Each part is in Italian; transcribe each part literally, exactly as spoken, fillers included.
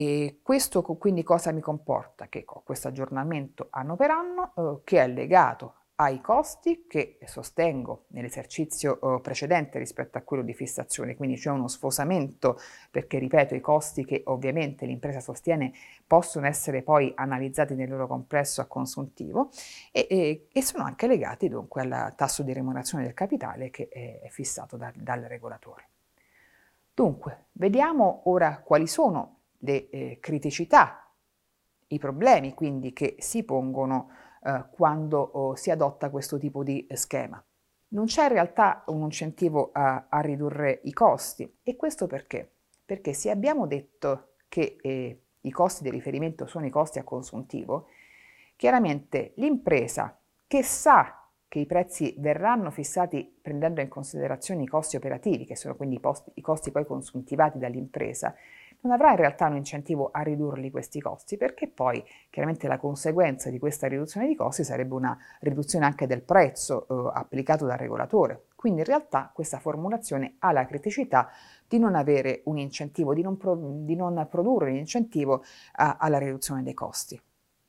E questo co quindi cosa mi comporta? Che ho questo aggiornamento anno per anno, uhm, che è legato ai costi che sostengo nell'esercizio, uhm, precedente rispetto a quello di fissazione, quindi c'è uno sfasamento perché, ripeto, i costi che ovviamente l'impresa sostiene possono essere poi analizzati nel loro complesso a consuntivo e e e sono anche legati dunque al tasso di remunerazione del capitale che è fissato dal dal regolatore. Dunque, vediamo ora quali sono le, ehm, criticità, i problemi quindi che si pongono, uhm, quando, o si adotta questo tipo di eh, schema. Non c'è in realtà un incentivo a a ridurre i costi e questo perché? Perché se abbiamo detto che, ehm, i costi di riferimento sono i costi a consuntivo, chiaramente l'impresa che sa che i prezzi verranno fissati prendendo in considerazione i costi operativi, che sono quindi i, posti, i costi poi consuntivati dall'impresa, non avrà in realtà un incentivo a ridurli questi costi, perché poi chiaramente la conseguenza di questa riduzione di costi sarebbe una riduzione anche del prezzo eh, applicato dal regolatore. Quindi in realtà questa formulazione ha la criticità di non avere un incentivo, di non, pro, di non produrre un incentivo a, alla riduzione dei costi.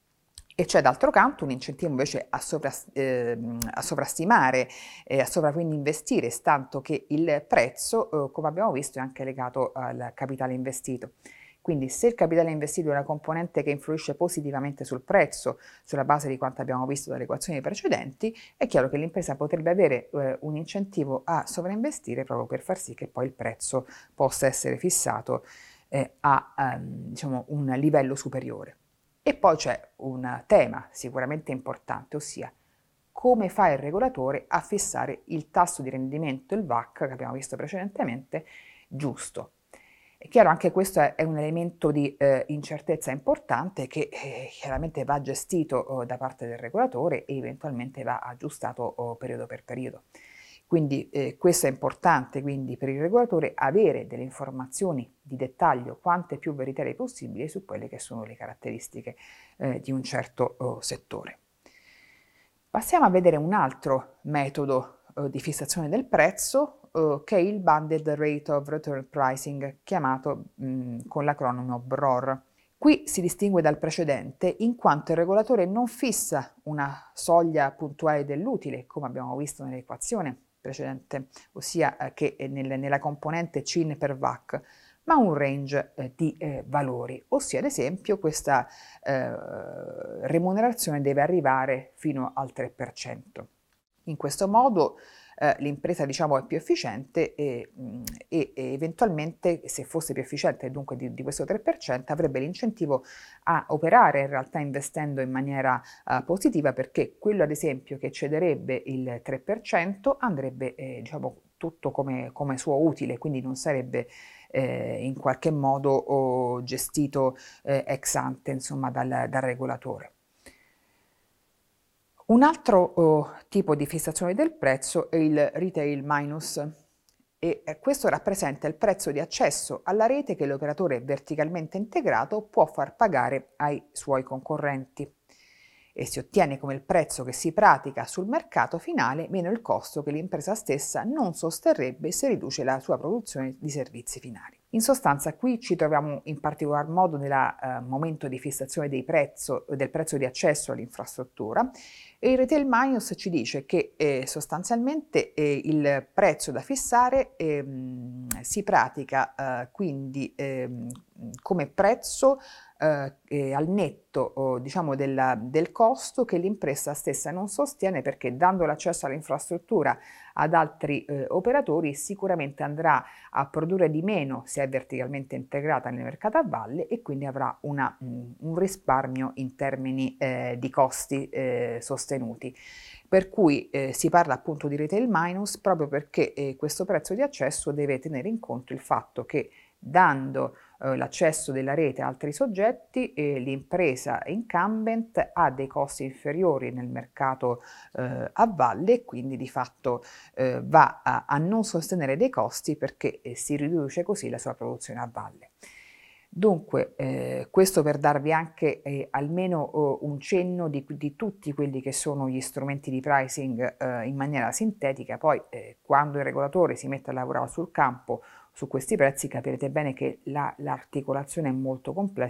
E c'è d'altro canto un incentivo invece a, sovras- ehm, a sovrastimare e a sovra quindi investire, stante che il prezzo, eh, come abbiamo visto, è anche legato al capitale investito. Quindi se il capitale investito è una componente che influisce positivamente sul prezzo, sulla base di quanto abbiamo visto dalle equazioni precedenti, è chiaro che l'impresa potrebbe avere eh, un incentivo a sovrainvestire proprio per far sì che poi il prezzo possa essere fissato eh, a ehm, diciamo, un livello superiore. E poi c'è un tema sicuramente importante, ossia come fa il regolatore a fissare il tasso di rendimento, il V A C, che abbiamo visto precedentemente, giusto. È chiaro, anche questo è, è un elemento di eh, incertezza importante che eh, chiaramente va gestito oh, da parte del regolatore e eventualmente va aggiustato oh, periodo per periodo. Quindi eh, questo è importante quindi per il regolatore avere delle informazioni di dettaglio quante più veritiere possibili su quelle che sono le caratteristiche eh, di un certo oh, settore. Passiamo a vedere un altro metodo eh, di fissazione del prezzo eh, che è il Bundled Rate of Return Pricing, chiamato mh, con l'acronimo B R O R. Qui si distingue dal precedente in quanto il regolatore non fissa una soglia puntuale dell'utile, come abbiamo visto nell'equazione precedente, ossia eh, che nel, nella componente C I N per V A C, ma un range eh, di eh, valori, ossia ad esempio questa eh, remunerazione deve arrivare fino al tre per cento. In questo modo eh, l'impresa diciamo, è più efficiente e, mh, e, e eventualmente se fosse più efficiente dunque di, di questo tre per cento avrebbe l'incentivo a operare in realtà investendo in maniera uh, positiva, perché quello ad esempio che cederebbe il tre per cento andrebbe eh, diciamo, tutto come, come suo utile, quindi non sarebbe eh, in qualche modo oh, gestito eh, ex ante insomma, dal, dal regolatore. Un altro oh, tipo di fissazione del prezzo è il retail minus e eh, questo rappresenta il prezzo di accesso alla rete che l'operatore verticalmente integrato può far pagare ai suoi concorrenti e si ottiene come il prezzo che si pratica sul mercato finale meno il costo che l'impresa stessa non sosterrebbe se riduce la sua produzione di servizi finali. In sostanza qui ci troviamo in particolar modo nel eh, momento di fissazione dei prezzo, del prezzo di accesso all'infrastruttura e il retail minus ci dice che eh, sostanzialmente eh, il prezzo da fissare ehm, si pratica eh, quindi ehm, come prezzo eh, eh, al netto oh, diciamo della, del costo che l'impresa stessa non sostiene, perché dando l'accesso all'infrastruttura ad altri eh, operatori sicuramente andrà a produrre di meno se è verticalmente integrata nel mercato a valle e quindi avrà una, mh, un risparmio in termini eh, di costi eh, sostenuti. Per cui eh, si parla appunto di retail minus proprio perché eh, questo prezzo di accesso deve tenere in conto il fatto che dando eh, l'accesso della rete a altri soggetti e l'impresa incumbent ha dei costi inferiori nel mercato eh, a valle e quindi di fatto eh, va a, a non sostenere dei costi perché eh, si riduce così la sua produzione a valle. Dunque, eh, questo per darvi anche eh, almeno oh, un cenno di, di tutti quelli che sono gli strumenti di pricing eh, in maniera sintetica, poi eh, quando il regolatore si mette a lavorare sul campo su questi prezzi capirete bene che la, l'articolazione è molto complessa